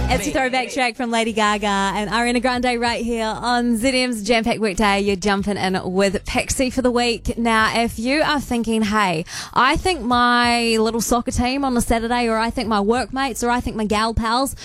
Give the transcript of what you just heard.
It's a throwback track from Lady Gaga and Ariana Grande right here on ZM's Jam Pack Weekday. You're jumping in with Pixie for the week. Now, if you are thinking, hey, I think my little soccer team on a Saturday, or I think my workmates, or I think my gal pals